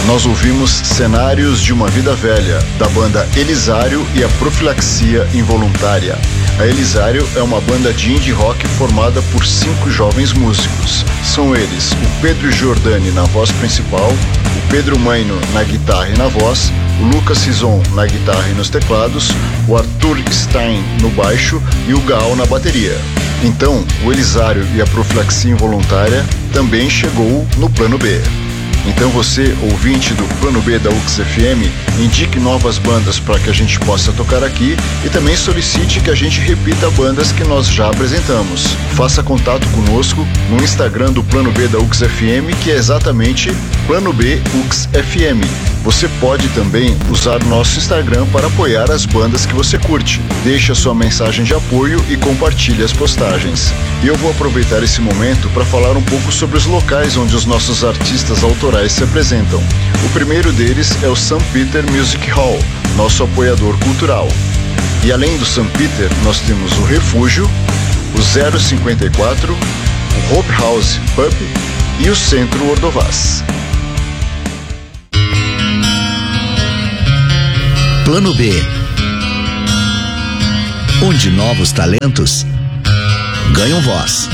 nós ouvimos Cenários de uma Vida Velha, da banda Elisário e a Profilaxia Involuntária. A Elisário é uma banda de indie rock formada por 5 jovens músicos. São eles o Pedro Giordani na voz principal, o Pedro Maino na guitarra e na voz, o Lucas Sison na guitarra e nos teclados, o Arthur Stein no baixo e o Gal na bateria. Então, o Elisário e a Profilaxia Involuntária também chegou no Plano B. Então você, ouvinte do Plano B da UX-FM, indique novas bandas para que a gente possa tocar aqui e também solicite que a gente repita bandas que nós já apresentamos. Faça contato conosco no Instagram do Plano B da UX-FM, que é exatamente Plano B UX-FM. Você pode também usar o nosso Instagram para apoiar as bandas que você curte. Deixe a sua mensagem de apoio e compartilhe as postagens. E eu vou aproveitar esse momento para falar um pouco sobre os locais onde os nossos artistas autorais se apresentam. O primeiro deles é o St. Peter Music Hall, nosso apoiador cultural. E além do St. Peter, nós temos o Refúgio, o 054, o Hope House Pub e o Centro Ordovás. Plano B, onde novos talentos ganham voz.